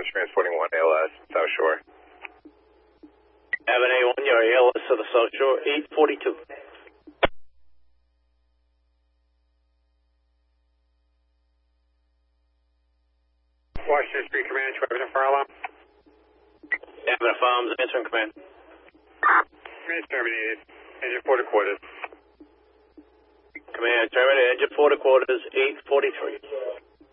Farms, transporting 1 ALS, South Shore. Avenue A1, your ALS to the South Shore, 842. Washington Street Command, Travis fire alarm. Avenue Farms, answering command. Command terminated. Engine 4 to quarters. Command terminated, engine 4 to quarters, 843.